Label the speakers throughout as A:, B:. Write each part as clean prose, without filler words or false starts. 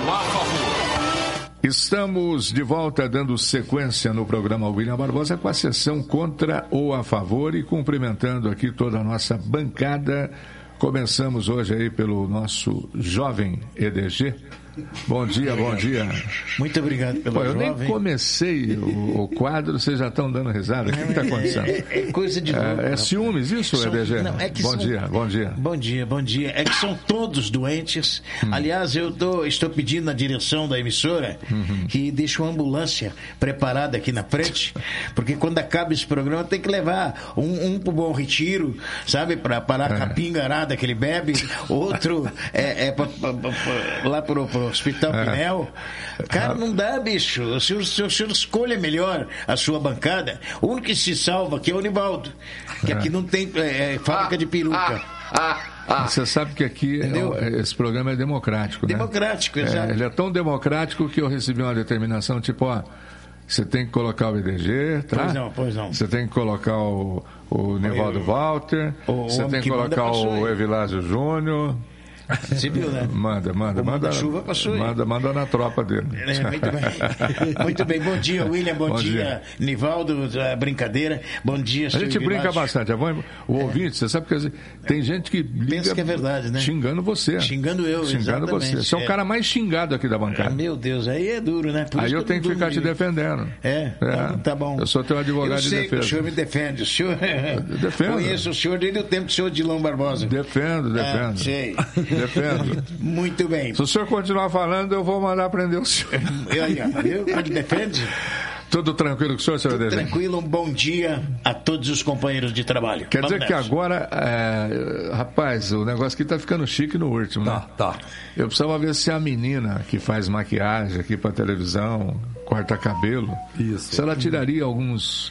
A: a favor.
B: Estamos de volta dando sequência no programa William Barbosa com a sessão contra ou a favor e cumprimentando aqui toda a nossa bancada. Começamos hoje aí pelo nosso jovem EDG. Bom dia, bom dia.
C: Muito obrigado pelo jovem.
B: Eu nem comecei o quadro, vocês já estão dando risada. O que está acontecendo?
C: É coisa de louco.
B: É ciúmes isso, EDG?
C: Não, é que
B: bom dia.
C: Bom dia. É que são todos doentes. Aliás, eu estou pedindo na direção da emissora que deixe uma ambulância preparada aqui na frente, porque quando acaba esse programa tem que levar um pro Bom Retiro, sabe, para parar a capinga arada que ele bebe, outro lá pro Hospital Pinel. Cara, não dá, bicho. O senhor escolha melhor a sua bancada. O único que se salva aqui é o Nivaldo, que aqui não tem fábrica de peruca.
B: Você sabe que aqui esse programa é democrático, né?
C: Democrático, exato.
B: Ele é tão democrático que eu recebi uma determinação, tipo, você tem que colocar o EDG, tá?
C: Pois não.
B: Você tem que colocar o Nivaldo Walter, você tem que colocar o Evilásio Júnior.
C: Você viu, né?
B: Manda
C: chuva passou aí.
B: Manda na tropa dele.
C: Muito bem. Bom dia, William. Bom dia, Nivaldo. Brincadeira. Bom dia, senhor.
B: A gente brinca bastante. O ouvinte, você sabe que tem gente que
C: pensa que é verdade, né?
B: Xingando você.
C: Xingando eu,
B: Xingando você. Você é o cara mais xingado aqui da bancada.
C: Meu Deus, aí é duro, né?
B: Aí eu tenho que ficar te defendendo.
C: Tá bom.
B: Eu sou teu advogado de defesa.
C: O senhor me defende. O senhor...
B: Defendo.
C: Conheço o senhor desde o tempo do senhor Odilon Barbosa.
B: Defendo.
C: Sei.
B: Defendo.
C: Muito bem.
B: Se o senhor continuar falando, eu vou mandar prender o senhor.
C: Eu que defende?
B: Tudo tranquilo com o senhor, senhor?
C: Tranquilo, um bom dia a todos os companheiros de trabalho.
B: Quer dizer que agora, rapaz, o negócio aqui tá ficando chique no último, né? Tá. Eu precisava ver se a menina que faz maquiagem aqui pra televisão, corta cabelo, se ela tiraria uns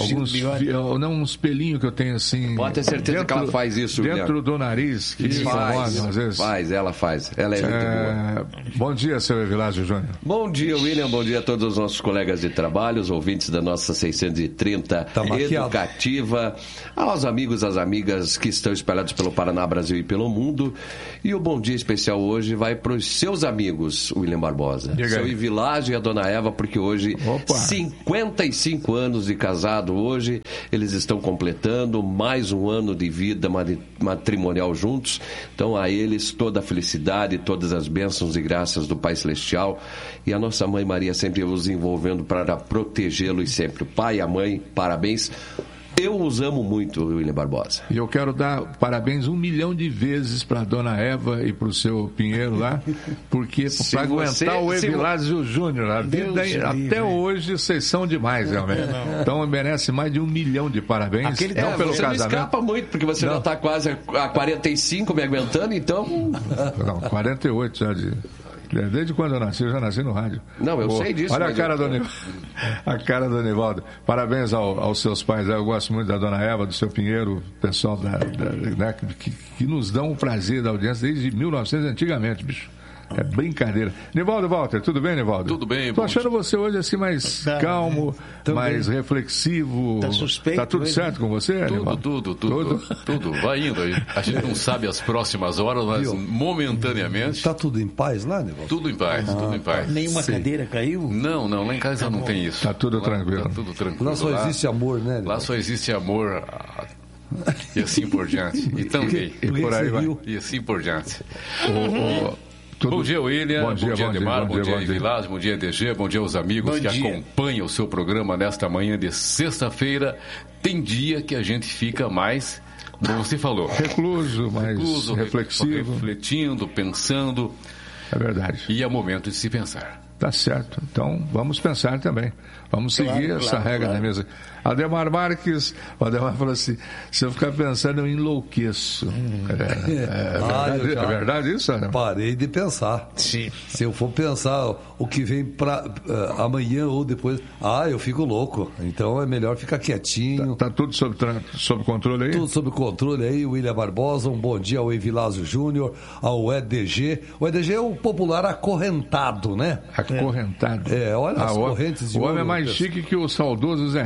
B: pelinhos que eu tenho assim.
D: Pode ter certeza que ela faz isso,
B: dentro do nariz, que incomoda às vezes.
D: Ela faz. Ela é muito boa.
B: Bom dia, seu Evilásio Júnior.
D: Bom dia, William. Bom dia a todos os nossos colegas de trabalho, os ouvintes da nossa 630 educativa, aos amigos, às amigas que estão espalhados pelo Paraná, Brasil e pelo mundo. E o bom dia especial hoje vai para os seus amigos, William Barbosa. Seu Evilásio e a dona Eva, porque hoje, 55 anos de casado. Hoje eles estão completando mais um ano de vida matrimonial juntos. Então a eles toda a felicidade, todas as bênçãos e graças do Pai Celestial, e a nossa mãe Maria sempre os envolvendo para protegê-los sempre. O pai e a mãe, parabéns. Eu os amo muito, William Barbosa.
B: E eu quero dar parabéns 1 milhão de vezes para a dona Eva e para o seu Pinheiro lá, porque para aguentar o Evilásio Júnior, até hoje vocês são demais, realmente. Então merece mais de 1 milhão de parabéns.
D: Não pelo você casamento. Não escapa muito, porque você já está quase a 45 me aguentando, então...
B: Não, 48 já de... Desde quando eu já nasci no rádio.
D: Não, eu sei disso.
B: Olha a cara do Nivaldo. Parabéns aos seus pais. Eu gosto muito da dona Eva, do seu Pinheiro, pessoal né, que nos dão o prazer da audiência desde 1900, antigamente, bicho. É brincadeira. Nivaldo Walter, tudo bem, Nivaldo?
A: Tudo bem.
B: Tô achando você hoje assim mais calmo, mais reflexivo.
C: Tá suspeito.
B: Tá tudo certo com você, Nivaldo?
A: Tudo. Vai indo aí. A gente não sabe as próximas horas, mas momentaneamente...
E: Tá tudo em paz lá, Nivaldo?
A: Tudo em paz, tudo em paz.
C: Nenhuma cadeira caiu?
A: Não, lá em casa não tem isso.
B: Tá tudo tranquilo.
A: Tá tudo tranquilo.
E: Lá só existe amor, né, Nivaldo?
A: Lá só existe amor... E assim por diante. E também.
B: E por aí vai.
A: E assim por diante.
B: Tudo...
A: Bom dia, William. Bom dia, Ademar. Bom dia, Evilásio. Bom dia, DG. Bom dia aos amigos que acompanham o seu programa nesta manhã de sexta-feira. Tem dia que a gente fica mais, como você falou,
B: recluso, mais reflexivo.
A: Refletindo, pensando.
B: É verdade.
A: E é momento de se pensar.
B: Tá certo. Então, vamos pensar também. Vamos seguir essa regra na mesa. Ademar Marques, o Ademar falou assim, se eu ficar pensando, eu enlouqueço. É verdade isso, Ademar?
E: Parei de pensar.
C: Sim.
E: Se eu for pensar o que vem para amanhã ou depois, eu fico louco. Então é melhor ficar quietinho.
B: Tá tudo sob controle aí?
E: Tudo sob controle aí, William Barbosa. Um bom dia ao Evilásio Júnior, ao EDG. O EDG é o popular acorrentado, né?
B: Acorrentado.
E: Olha as correntes de
B: ouro. O homem é mais chique que o saudoso Zé Rico em Belém.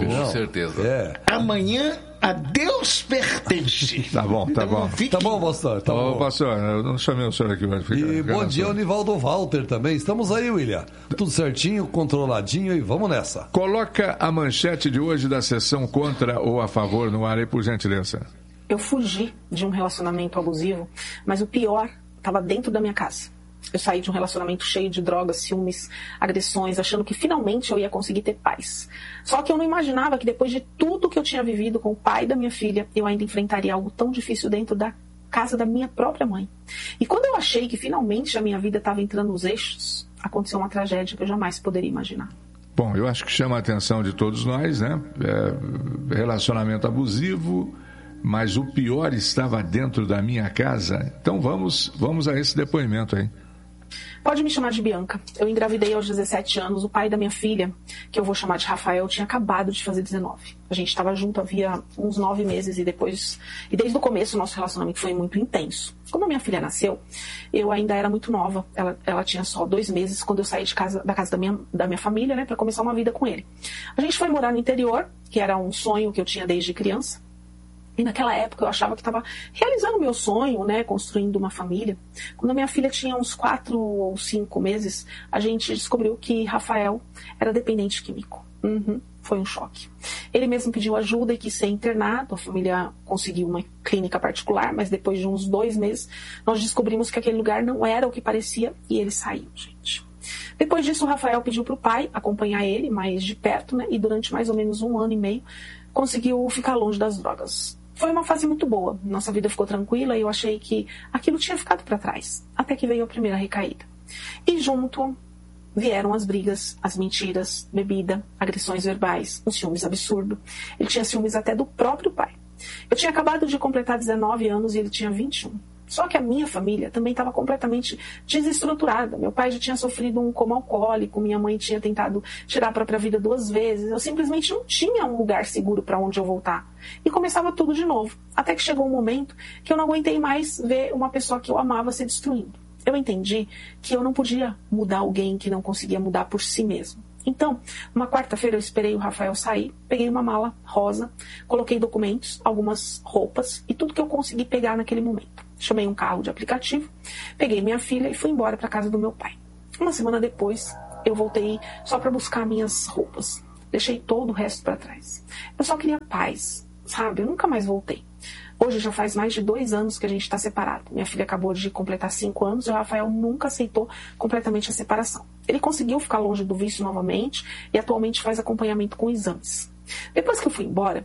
A: Com certeza.
C: Amanhã a Deus pertence.
B: Tá bom.
E: Tá bom, pastor. Tá bom.
B: Pastor, eu não chamei o senhor aqui.
E: E bom dia ao Nivaldo Walter também. Estamos aí, William. Tudo certinho, controladinho e vamos nessa.
B: Coloca a manchete de hoje da sessão contra ou a favor no ar aí, por gentileza.
F: Eu fugi de um relacionamento abusivo, mas o pior estava dentro da minha casa. Eu saí de um relacionamento cheio de drogas, ciúmes, agressões, achando que finalmente eu ia conseguir ter paz. Só que eu não imaginava que depois de tudo que eu tinha vivido com o pai da minha filha, eu ainda enfrentaria algo tão difícil dentro da casa da minha própria mãe. E quando eu achei que finalmente a minha vida estava entrando nos eixos, aconteceu uma tragédia que eu jamais poderia imaginar.
B: Bom, eu acho que chama a atenção de todos nós, né? Relacionamento abusivo, mas o pior estava dentro da minha casa. Então vamos a esse depoimento aí.
F: Pode me chamar de Bianca. Eu engravidei aos 17 anos. O pai da minha filha, que eu vou chamar de Rafael, tinha acabado de fazer 19. A gente estava junto havia uns 9 meses e desde o começo o nosso relacionamento foi muito intenso. Quando a minha filha nasceu, eu ainda era muito nova. Ela tinha só 2 meses quando eu saí da casa da minha família, né, para começar uma vida com ele. A gente foi morar no interior, que era um sonho que eu tinha desde criança. E naquela época eu achava que estava realizando o meu sonho, né, construindo uma família. Quando a minha filha tinha uns 4 ou 5 meses, a gente descobriu que Rafael era dependente químico. Foi um choque. Ele mesmo pediu ajuda e quis ser internado. A família conseguiu uma clínica particular, mas depois de uns 2 meses, nós descobrimos que aquele lugar não era o que parecia e ele saiu, gente. Depois disso, o Rafael pediu para o pai acompanhar ele mais de perto, né, e durante mais ou menos 1 ano e meio, conseguiu ficar longe das drogas. Foi uma fase muito boa. Nossa vida ficou tranquila e eu achei que aquilo tinha ficado para trás. Até que veio a primeira recaída. E junto vieram as brigas, as mentiras, bebida, agressões verbais, um ciúmes absurdo. Ele tinha ciúmes até do próprio pai. Eu tinha acabado de completar 19 anos e ele tinha 21. Só que a minha família também estava completamente desestruturada. Meu pai já tinha sofrido um coma alcoólico, minha mãe tinha tentado tirar a própria vida 2 vezes. Eu simplesmente não tinha um lugar seguro para onde eu voltar. E começava tudo de novo. Até que chegou um momento que eu não aguentei mais ver uma pessoa que eu amava se destruindo. Eu entendi que eu não podia mudar alguém que não conseguia mudar por si mesmo. Então, uma quarta-feira eu esperei o Rafael sair, peguei uma mala rosa, coloquei documentos, algumas roupas e tudo que eu consegui pegar naquele momento. Chamei um carro de aplicativo, peguei minha filha e fui embora para casa do meu pai. Uma semana depois, eu voltei só para buscar minhas roupas. Deixei todo o resto para trás. Eu só queria paz, sabe? Eu nunca mais voltei. Hoje já faz mais de 2 anos que a gente está separado. Minha filha acabou de completar 5 anos e o Rafael nunca aceitou completamente a separação. Ele conseguiu ficar longe do vício novamente e atualmente faz acompanhamento com exames. Depois que eu fui embora,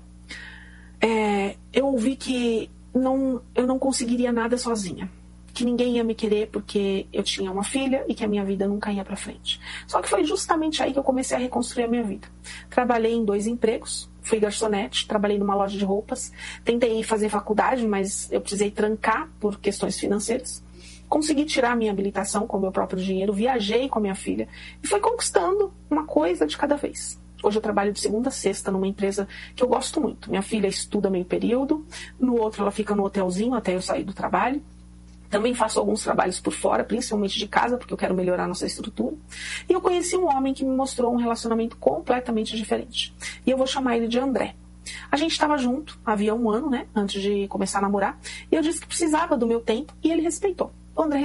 F: eu ouvi que eu não conseguiria nada sozinha. Que ninguém ia me querer porque eu tinha uma filha e que a minha vida nunca ia para frente. Só que foi justamente aí que eu comecei a reconstruir a minha vida. Trabalhei em 2 empregos, fui garçonete, trabalhei numa loja de roupas, tentei fazer faculdade, mas eu precisei trancar por questões financeiras. Consegui tirar a minha habilitação com o meu próprio dinheiro, viajei com a minha filha e fui conquistando uma coisa de cada vez. Hoje eu trabalho de segunda a sexta numa empresa que eu gosto muito. Minha filha estuda meio período, no outro ela fica no hotelzinho até eu sair do trabalho. Também faço alguns trabalhos por fora, principalmente de casa, porque eu quero melhorar a nossa estrutura. E eu conheci um homem que me mostrou um relacionamento completamente diferente. E eu vou chamar ele de André. A gente estava junto, havia 1 ano, né, antes de começar a namorar. E eu disse que precisava do meu tempo e ele respeitou. O André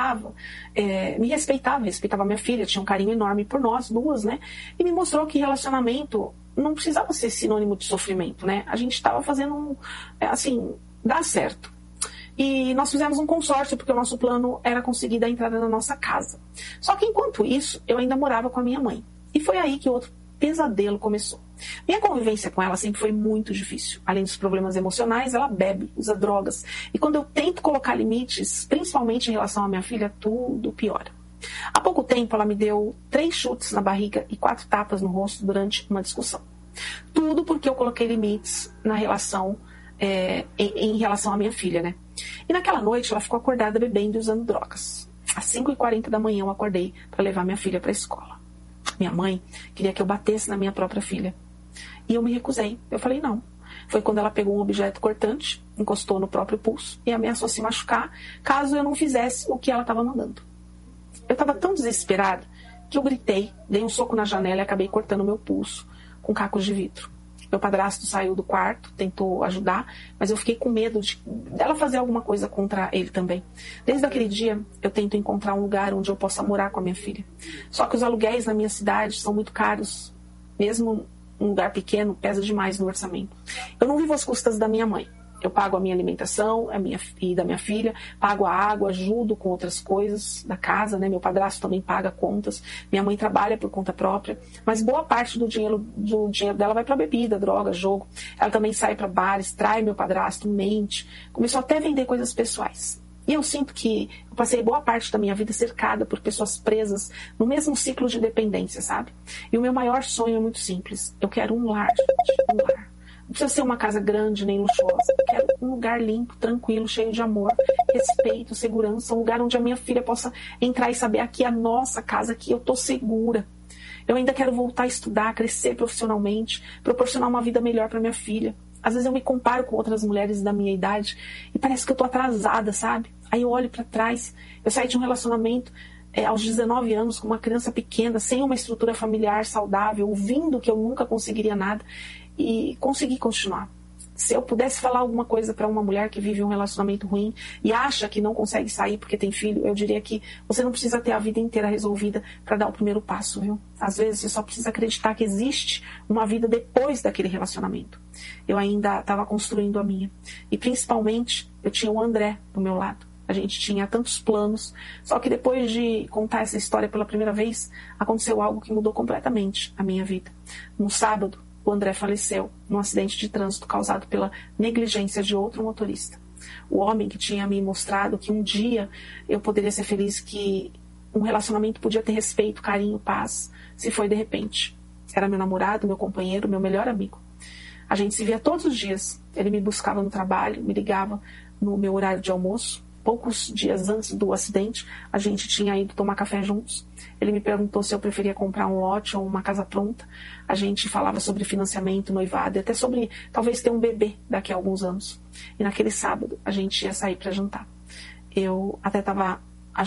F: me respeitava minha filha, tinha um carinho enorme por nós 2, né? E me mostrou que relacionamento não precisava ser sinônimo de sofrimento, né? A gente estava fazendo, dar certo. E nós fizemos um consórcio, porque o nosso plano era conseguir dar entrada na nossa casa. Só que enquanto isso, eu ainda morava com a minha mãe. E foi aí que outro pesadelo começou. Minha convivência com ela sempre foi muito difícil. Além dos problemas emocionais, ela bebe, usa drogas. E quando eu tento colocar limites, principalmente em relação à minha filha, tudo piora. Há pouco tempo, ela me deu 3 chutes na barriga e 4 tapas no rosto durante uma discussão. Tudo porque eu coloquei limites na relação, em relação à minha filha, né? E naquela noite ela ficou acordada bebendo e usando drogas. Às 5h40 da manhã eu acordei para levar minha filha para a escola. Minha mãe queria que eu batesse na minha própria filha. E eu me recusei. Eu falei não. Foi quando ela pegou um objeto cortante, encostou no próprio pulso e ameaçou se machucar caso eu não fizesse o que ela estava mandando. Eu estava tão desesperada que eu gritei, dei um soco na janela e acabei cortando meu pulso com cacos de vidro. Meu padrasto saiu do quarto, tentou ajudar, mas eu fiquei com medo dela fazer alguma coisa contra ele também. Desde aquele dia, eu tento encontrar um lugar onde eu possa morar com a minha filha. Só que os aluguéis na minha cidade são muito caros. Mesmo um lugar pequeno, pesa demais no orçamento. Eu não vivo às custas da minha mãe. Eu pago a minha alimentação e da minha filha, pago a água, ajudo com outras coisas da casa, né? Meu padrasto também paga contas, minha mãe trabalha por conta própria, mas boa parte do dinheiro dela vai para bebida, droga, jogo. Ela também sai para bares, trai meu padrasto, mente, começou até a vender coisas pessoais. E eu sinto que eu passei boa parte da minha vida cercada por pessoas presas no mesmo ciclo de dependência, sabe? E o meu maior sonho é muito simples. Eu quero um lar, gente, um lar. Não precisa ser uma casa grande nem luxuosa. Eu quero um lugar limpo, tranquilo, cheio de amor, respeito, segurança. Um lugar onde a minha filha possa entrar e saber: aqui é a nossa casa, aqui eu tô segura. Eu ainda quero voltar a estudar, crescer profissionalmente, proporcionar uma vida melhor para minha filha. Às vezes eu me comparo com outras mulheres da minha idade e parece que eu tô atrasada, sabe? Aí eu olho para trás, eu saí de um relacionamento aos 19 anos com uma criança pequena, sem uma estrutura familiar saudável, ouvindo que eu nunca conseguiria nada, e consegui continuar. Se eu pudesse falar alguma coisa para uma mulher que vive um relacionamento ruim e acha que não consegue sair porque tem filho, eu diria que você não precisa ter a vida inteira resolvida para dar o primeiro passo, viu? Às vezes você só precisa acreditar que existe uma vida depois daquele relacionamento. Eu ainda estava construindo a minha. E principalmente, eu tinha o André do meu lado. A gente tinha tantos planos, só que depois de contar essa história pela primeira vez, aconteceu algo que mudou completamente a minha vida. No sábado, o André faleceu num acidente de trânsito causado pela negligência de outro motorista. O homem que tinha me mostrado que um dia eu poderia ser feliz, que um relacionamento podia ter respeito, carinho, paz, se foi de repente. Era meu namorado, meu companheiro, meu melhor amigo. A gente se via todos os dias. Ele me buscava no trabalho, me ligava no meu horário de almoço. Poucos dias antes do acidente, a gente tinha ido tomar café juntos. Ele me perguntou se eu preferia comprar um lote ou uma casa pronta. A gente falava sobre financiamento, noivado e até sobre talvez ter um bebê daqui a alguns anos. E naquele sábado, a gente ia sair para jantar. Eu até estava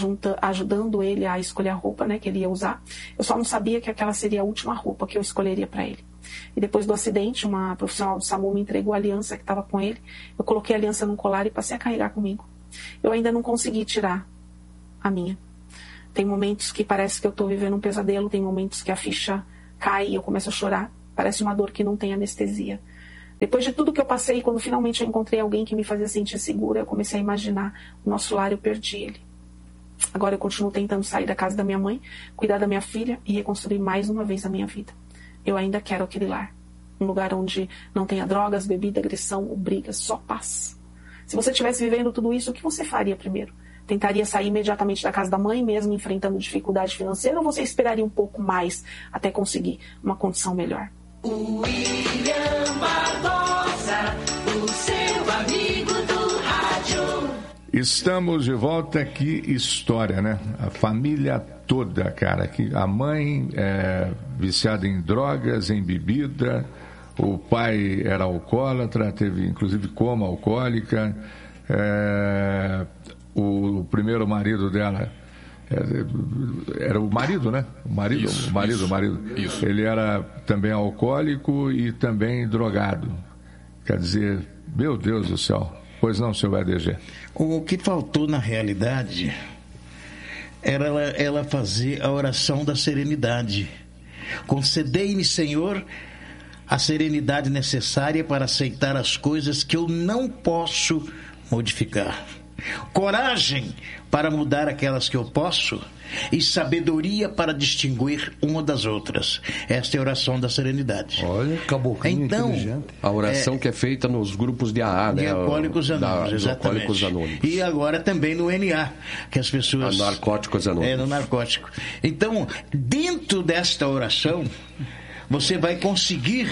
F: ajudando ele a escolher a roupa, né, que ele ia usar. Eu só não sabia que aquela seria a última roupa que eu escolheria para ele. E depois do acidente, uma profissional do SAMU me entregou a aliança que estava com ele. Eu coloquei a aliança num colar e passei a carregar comigo. Eu ainda não consegui tirar a minha. Tem momentos que parece que eu estou vivendo um pesadelo, tem momentos que a ficha cai e eu começo a chorar. Parece uma dor que não tem anestesia. Depois de tudo que eu passei, quando finalmente eu encontrei alguém que me fazia sentir segura, eu comecei a imaginar o nosso lar, eu perdi ele. Agora eu continuo tentando sair da casa da minha mãe, cuidar da minha filha e reconstruir mais uma vez a minha vida. Eu ainda quero aquele lar. Um lugar onde não tenha drogas, bebida, agressão ou brigas, só paz. Se você estivesse vivendo tudo isso, o que você faria primeiro? Tentaria sair imediatamente da casa da mãe, mesmo enfrentando dificuldade financeira, ou você esperaria um pouco mais até conseguir uma condição melhor?
G: William Barbosa, o seu amigo do rádio.
B: Estamos de volta. Que história, né? A família toda, cara. A mãe é viciada em drogas, em bebida. O pai era alcoólatra, teve inclusive coma alcoólica. O primeiro marido dela era o marido, né? O marido. Isso. Ele era também alcoólico e também drogado. Quer dizer, meu Deus do céu. Pois não, seu EDG.
C: O que faltou na realidade era ela fazer a oração da serenidade. Concedei-me, Senhor, a serenidade necessária para aceitar as coisas que eu não posso modificar. Coragem para mudar aquelas que eu posso e sabedoria para distinguir uma das outras. Esta é a oração da serenidade.
E: Olha, caboclinho inteligente.
D: A oração que é feita nos grupos de AA, né?
C: De Alcoólicos Anônimos, exatamente.
D: Alcoólicos Anônimos.
C: E agora também no NA, que as pessoas...
D: Narcóticos Anônimos.
C: No narcótico. Então, dentro desta oração, você vai conseguir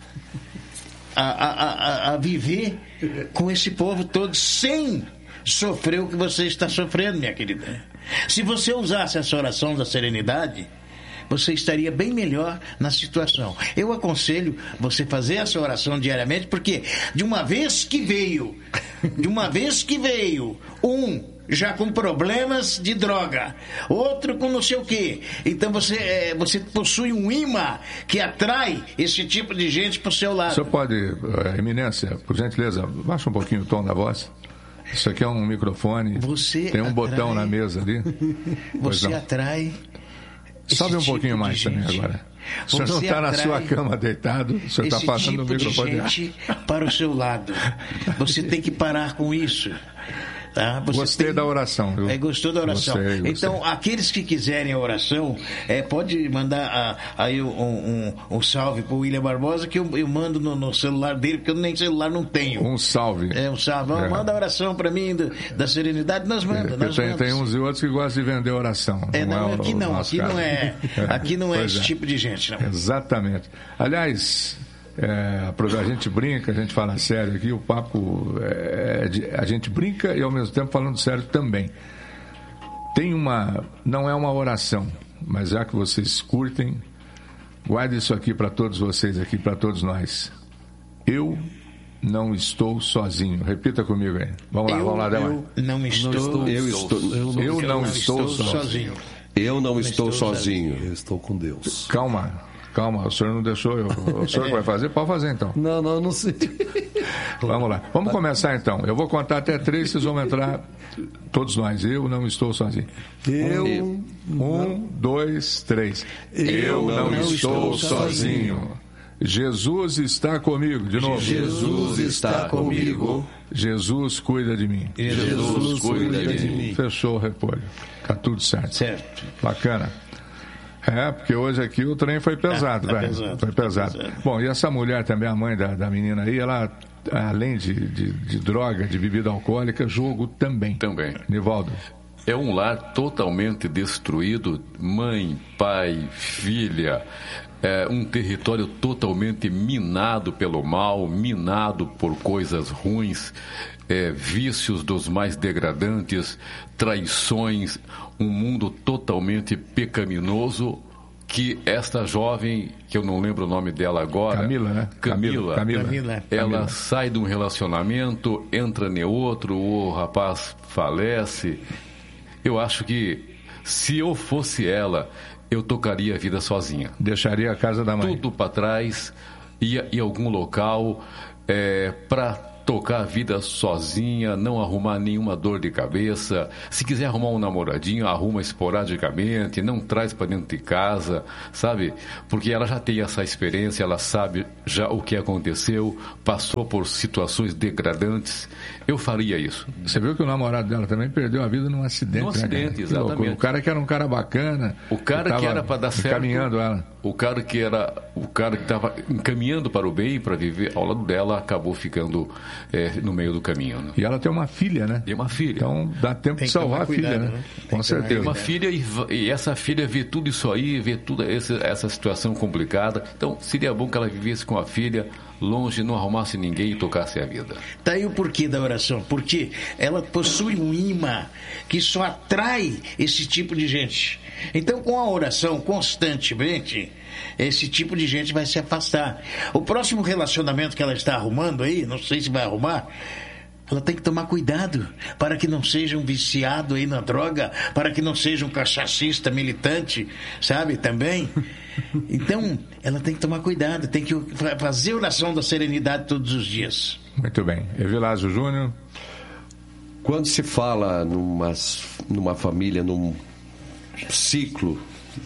C: a viver com esse povo todo sem sofrer o que você está sofrendo, minha querida. Se você usasse essa oração da serenidade, você estaria bem melhor na situação. Eu aconselho você fazer essa oração diariamente, porque de uma vez que veio já com problemas de droga, outro com não sei o quê. Então você possui um imã que atrai esse tipo de gente pro seu lado.
B: O senhor pode, Eminência, por gentileza, baixa um pouquinho o tom da voz. Isso aqui é um microfone, tem um botão na mesa ali.
C: Você atrai.
B: Sobe um pouquinho mais também agora. O senhor não está na sua cama deitado, o senhor está passando o microfone.
C: De gente para o seu lado. Você tem que parar com isso. Tá?
B: Gostei da oração, viu?
C: Gostou da oração. Gostei. Então, aqueles que quiserem a oração, pode mandar aí um salve pro William Barbosa, que eu mando no celular dele, porque eu nem celular não tenho.
B: Um salve.
C: Um salve. Manda a oração para mim da Serenidade, nós mandamos.
B: Tem uns e outros que gostam de vender oração.
C: Aqui não é esse tipo de gente, não.
B: Exatamente. Aliás, a gente brinca, a gente fala sério aqui, o papo a gente brinca e ao mesmo tempo falando sério também. Não é uma oração, mas já que vocês curtem, guarde isso aqui para todos vocês aqui, para todos nós. Eu não estou sozinho. Repita comigo aí. Vamos lá, Delmar.
C: Eu não estou sozinho.
D: Eu não estou sozinho.
E: Eu estou com Deus.
B: Calma, o senhor não deixou o senhor que vai fazer? Pode fazer então.
E: Não sei.
B: Vamos lá. Vamos começar então. Eu vou contar até 3, vocês vão entrar todos nós. Eu não estou sozinho. 1, 2, 3. Eu não estou sozinho. Jesus está comigo. De novo.
D: Jesus está comigo.
B: Jesus cuida de mim.
D: Jesus cuida de mim.
B: Fechou o repolho. Tá tudo certo. Bacana. Porque hoje aqui o trem foi pesado, velho. Foi pesado. Bom, e essa mulher também, a mãe da menina aí, ela, além de droga, de bebida alcoólica, jogo também. Nivaldo.
A: É um lar totalmente destruído, mãe, pai, filha, um território totalmente minado pelo mal, minado por coisas ruins, vícios dos mais degradantes, traições, um mundo totalmente pecaminoso que esta jovem, que eu não lembro o nome dela agora...
B: Camila, né?
A: Camila. Ela sai de um relacionamento, entra em outro, o rapaz falece. Eu acho que, se eu fosse ela, eu tocaria a vida sozinha.
B: Deixaria a casa da mãe.
A: Tudo para trás, ia em algum local para tocar a vida sozinha, não arrumar nenhuma dor de cabeça. Se quiser arrumar um namoradinho, arruma esporadicamente, não traz para dentro de casa, sabe? Porque ela já tem essa experiência, ela sabe já o que aconteceu, passou por situações degradantes. Eu faria isso.
B: Você viu que o namorado dela também perdeu a vida num acidente,
A: num acidente, exatamente.
B: O cara que era um cara bacana.
A: O cara que era para dar certo.
B: Encaminhando ela.
A: O cara que estava encaminhando para o bem, para viver ao lado dela, acabou ficando no meio do caminho. Né?
B: E ela tem uma filha, né?
A: Tem uma filha.
B: Então dá tempo de salvar a filha, né? Com certeza.
A: Tem uma filha e essa filha vê tudo isso aí, vê toda essa situação complicada. Então seria bom que ela vivesse com a filha longe, não arrumasse ninguém e tocasse a vida.
C: Tá aí o porquê da oração. Porque ela possui um imã que só atrai esse tipo de gente. Então, com a oração constantemente, esse tipo de gente vai se afastar. O próximo relacionamento que ela está arrumando aí, não sei se vai arrumar, ela tem que tomar cuidado para que não seja um viciado aí na droga, para que não seja um cachacista militante, sabe, também. Então, ela tem que tomar cuidado, tem que fazer oração da serenidade todos os dias.
B: Muito bem. Evilásio Júnior.
D: Quando se fala numa família, num ciclo,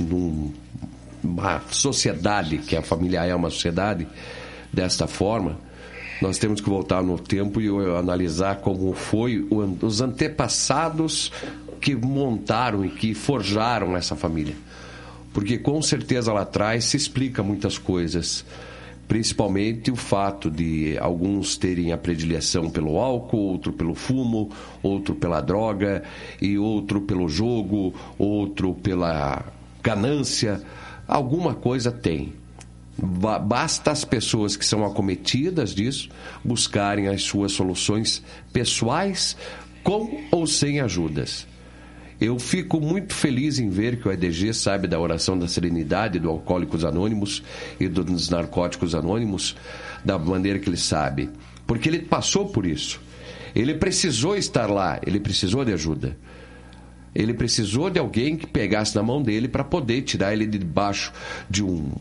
D: numa sociedade, que a família é uma sociedade desta forma, nós temos que voltar no tempo e analisar como foi os antepassados que montaram e que forjaram essa família. Porque com certeza lá atrás se explica muitas coisas, principalmente o fato de alguns terem a predileção pelo álcool, outro pelo fumo, outro pela droga, e outro pelo jogo, outro pela ganância. Alguma coisa tem. Basta as pessoas que são acometidas disso buscarem as suas soluções pessoais, com ou sem ajudas. Eu fico muito feliz em ver que o EDG sabe da oração da serenidade, do Alcoólicos Anônimos e dos Narcóticos Anônimos, da maneira que ele sabe. Porque ele passou por isso. Ele precisou estar lá, ele precisou de ajuda. Ele precisou de alguém que pegasse na mão dele para poder tirar ele de debaixo de um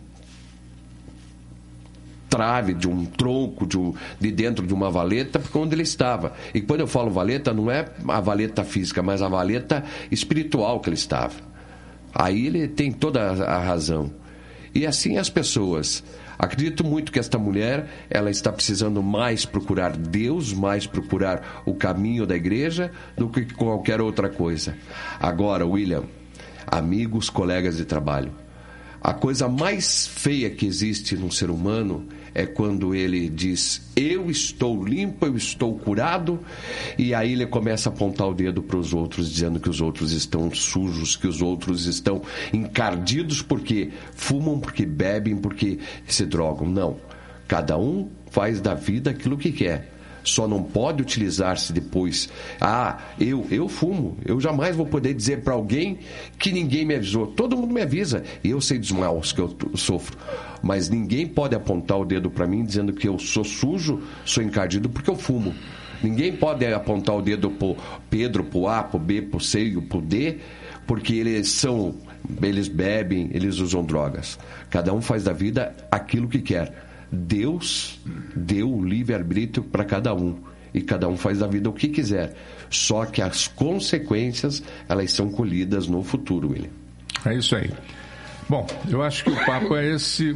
D: trave, de um tronco, de dentro de uma valeta, porque onde ele estava. E quando eu falo valeta, não é a valeta física, mas a valeta espiritual que ele estava. Aí ele tem toda a razão. E assim as pessoas. Acredito muito que esta mulher, ela está precisando mais procurar Deus, mais procurar o caminho da igreja do que qualquer outra coisa. Agora, William, amigos, colegas de trabalho, a coisa mais feia que existe num ser humano é quando ele diz, eu estou limpo, eu estou curado, e aí ele começa a apontar o dedo para os outros, dizendo que os outros estão sujos, que os outros estão encardidos porque fumam, porque bebem, porque se drogam. Não. Cada um faz da vida aquilo que quer. Só não pode utilizar-se depois. Eu fumo. Eu jamais vou poder dizer para alguém que ninguém me avisou. Todo mundo me avisa. E eu sei dos maus que eu sofro. Mas ninguém pode apontar o dedo para mim dizendo que eu sou sujo, sou encardido porque eu fumo. Ninguém pode apontar o dedo pro Pedro, pro A, pro B, pro C e pro D, porque eles bebem, eles usam drogas. Cada um faz da vida aquilo que quer. Deus deu o livre-arbítrio para cada um. E cada um faz da vida o que quiser. Só que as consequências, elas são colhidas no futuro, William.
B: É isso aí. Bom, eu acho que o papo é esse.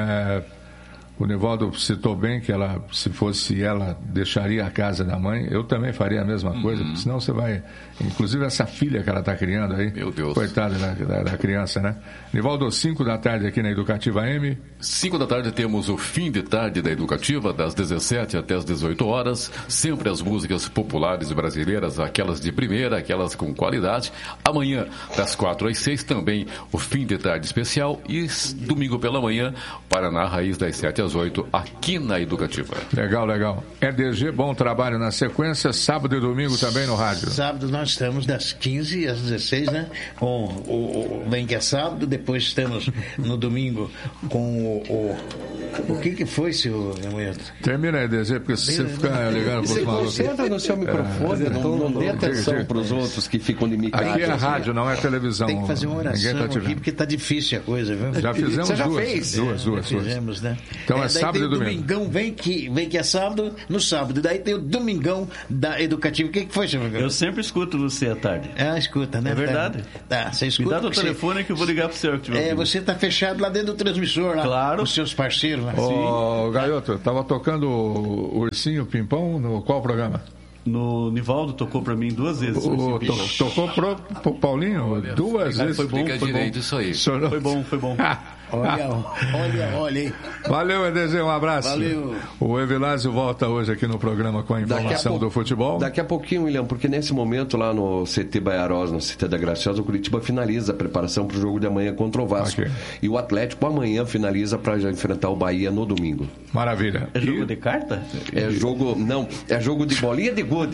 B: O Nivaldo citou bem que ela, se fosse ela, deixaria a casa da mãe. Eu também faria a mesma coisa, porque senão você vai... Inclusive essa filha que ela está criando aí.
A: Meu Deus.
B: Coitada da criança, né? Nivaldo, 5 da tarde aqui na Educativa M.
A: 5 da tarde temos o fim de tarde da Educativa, das 17 até as 18 horas. Sempre as músicas populares brasileiras, aquelas de primeira, aquelas com qualidade. Amanhã, das 4 às 6, também o fim de tarde especial. E domingo pela manhã, Paraná Raiz, das 7 às 8, aqui na Educativa.
B: Legal. EDG, bom trabalho na sequência. Sábado e domingo também no rádio.
C: Sábado nós estamos das 15 às 16, né? Com o Bem que é Sábado. Depois estamos no domingo com o que foi, senhor Neto?
B: Termina aí, EDG, porque se você ficar ligando para os malucos...
D: Você entra no seu microfone, não dê atenção para os outros que ficam de microfone.
B: Aqui é rádio, não é televisão.
C: Tem que fazer uma oração aqui, porque tá difícil a coisa, viu?
B: Já fizemos
D: Você já
B: duas.
D: fez?
B: Duas.
C: Fizemos, né?
B: Então é sábado e domingo.
C: Domingão, vem que é sábado, no sábado. Daí tem o domingão da Educativa. O que foi, senhor?
H: Eu sempre escuto você à tarde.
C: Escuta, né?
H: É verdade.
C: Tá, você escuta.
H: Me dá o telefone que eu vou ligar pro senhor.
C: Você tá fechado lá dentro do transmissor, lá.
H: Claro.
C: Os seus parceiros, né?
B: Gaioto, tava tocando o Ursinho Pimpão no qual programa?
H: No Nivaldo tocou pra mim 2 vezes.
B: Tocou pro Paulinho 2 vezes.
H: Foi bom.
A: Isso aí.
H: Foi bom.
C: Olha aí.
B: Valeu, EDG, um abraço.
C: Valeu.
B: O Evilásio volta hoje aqui no programa com a informação do futebol.
D: Daqui a pouquinho, William, porque nesse momento lá no CT Baiaroz, no CT da Graciosa, o Curitiba finaliza a preparação para o jogo de amanhã contra o Vasco. Okay. E o Atlético amanhã finaliza para já enfrentar o Bahia no domingo.
B: Maravilha.
H: É jogo de carta?
D: É jogo de bolinha de gude.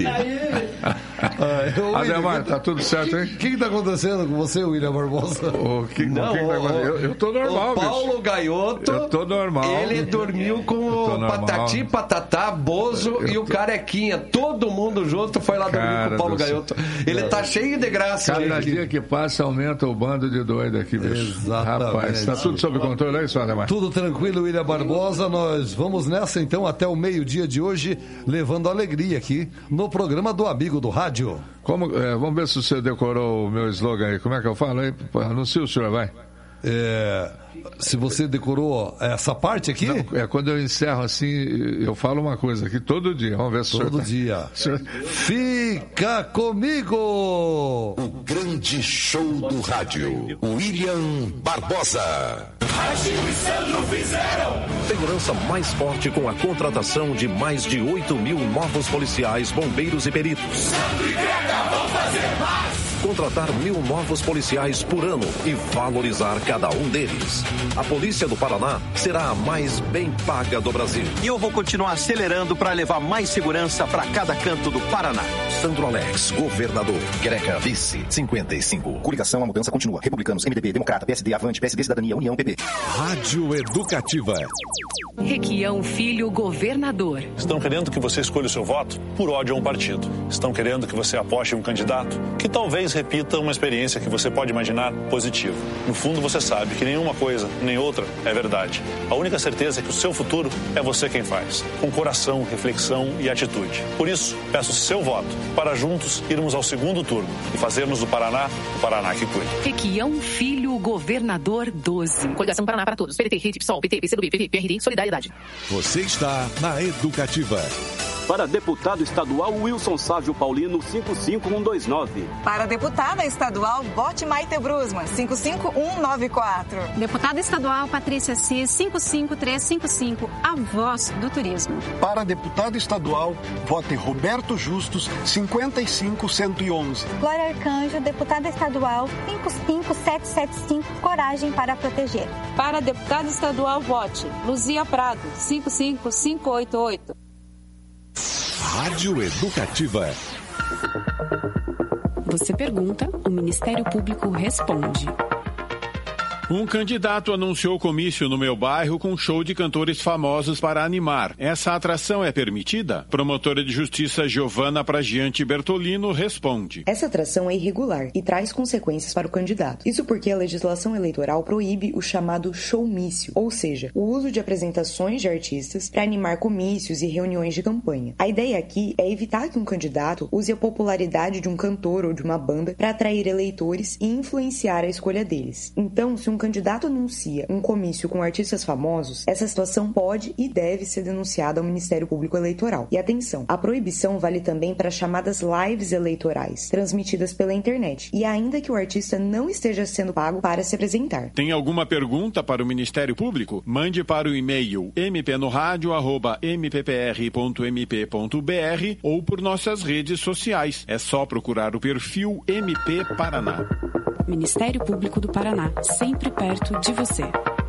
B: Ademar, tá tudo certo, hein?
E: O que tá acontecendo com você, William Barbosa?
B: Eu tô normal.
D: O Paulo Gaioto,
B: eu tô normal.
D: Ele dormiu com o Patati, Patatá, Bozo e o Carequinha. Todo mundo junto foi lá dormir com o Paulo Gaioto. Ele tá cheio de graça.
B: Cada dia que passa aumenta o bando de doido aqui, bicho.
E: Exatamente.
B: Rapaz, tá tudo sob controle aí, Ademar?
E: Tudo tranquilo, William Barbosa. Nós vamos nessa então até o meio-dia de hoje, levando alegria aqui no programa do Amigo do Rádio.
B: Vamos ver se você decorou o meu slogan aí. Como é que eu falo aí? Anuncia o senhor, vai.
E: Se você decorou essa parte aqui?
B: Não, quando eu encerro assim, eu falo uma coisa aqui todo dia. Vamos ver se
E: todo dia. Fica comigo!
I: O grande show do rádio, William Barbosa.
G: Agil e Sandro fizeram
I: Segurança mais forte com a contratação de mais de 8.000 novos policiais, bombeiros e peritos.
G: Sandro e Greta vão fazer mais.
I: contratar 1.000 novos policiais por ano e valorizar cada um deles. A Polícia do Paraná será a mais bem paga do Brasil.
J: E eu vou continuar acelerando para levar mais segurança para cada canto do Paraná.
I: Sandro Alex, governador. Greca, vice, 55.
K: Coligação, a mudança continua. Republicanos, MDB, Democrata, PSD, Avante, PSD, Cidadania, União, PP.
L: Rádio Educativa.
M: Requião Filho, governador.
N: Estão querendo que você escolha o seu voto por ódio a um partido. Estão querendo que você aposte em um candidato que talvez repita uma experiência que você pode imaginar positiva. No fundo, você sabe que nenhuma coisa, nem outra é verdade. A única certeza é que o seu futuro é você quem faz, com coração, reflexão e atitude. Por isso, peço seu voto para juntos irmos ao segundo turno e fazermos do Paraná o Paraná que cuida.
M: Requião Filho, governador 12.
O: Coligação Paraná para Todos. PDT, RIT, PSOL, PT, PCdoB, PP, PRD, Solidariedade.
L: Você está na Educativa.
P: Para deputado estadual, Wilson Sávio Paulino, 55129.
Q: Para deputada estadual, vote Maite Brusman, 55194.
R: Deputada estadual, Patrícia Cis, 55355, a voz do turismo.
S: Para deputado estadual, vote Roberto Justus, 55111.
T: Glória Arcanjo, deputada estadual, 55775, coragem para proteger.
U: Para deputado estadual, vote Luzia Prado, 55588.
L: Rádio Educativa.
M: Você pergunta, o Ministério Público responde.
V: Um candidato anunciou comício no meu bairro com show de cantores famosos para animar. Essa atração é permitida? Promotora de Justiça Giovana Pragiante Bertolino responde.
W: Essa atração é irregular e traz consequências para o candidato. Isso porque a legislação eleitoral proíbe o chamado showmício, ou seja, o uso de apresentações de artistas para animar comícios e reuniões de campanha. A ideia aqui é evitar que um candidato use a popularidade de um cantor ou de uma banda para atrair eleitores e influenciar a escolha deles. Então, se um candidato anuncia um comício com artistas famosos, essa situação pode e deve ser denunciada ao Ministério Público Eleitoral. E atenção, a proibição vale também para chamadas lives eleitorais, transmitidas pela internet, e ainda que o artista não esteja sendo pago para se apresentar.
V: Tem alguma pergunta para o Ministério Público? Mande para o e-mail mpnoradio@mppr.mp.br ou por nossas redes sociais. É só procurar o perfil MP Paraná.
M: Ministério Público do Paraná, sempre perto de você.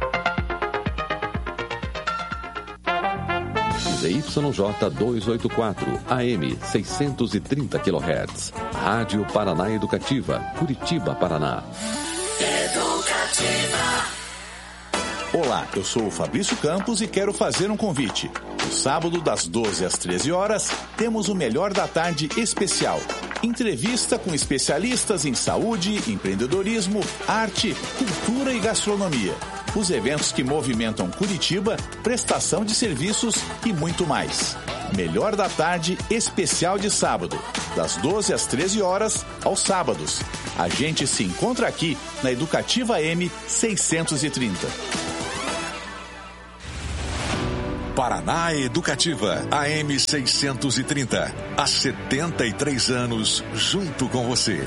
X: ZYJ 284, AM 630 kHz. Rádio Paraná Educativa, Curitiba, Paraná.
Y: Educativa. Olá, eu sou o Fabrício Campos e quero fazer um convite. No sábado, das 12 às 13 horas, temos o Melhor da Tarde especial. Entrevista com especialistas em saúde, empreendedorismo, arte, cultura e gastronomia. Os eventos que movimentam Curitiba, prestação de serviços e muito mais. Melhor da Tarde especial de sábado, das 12 às 13 horas, aos sábados. A gente se encontra aqui na Educativa M 630.
L: Paraná Educativa, AM 630. Há 73 anos, junto com você.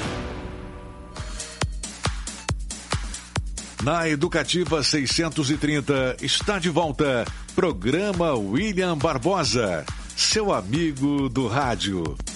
L: Na Educativa 630, está de volta, programa William Barbosa, seu amigo do rádio.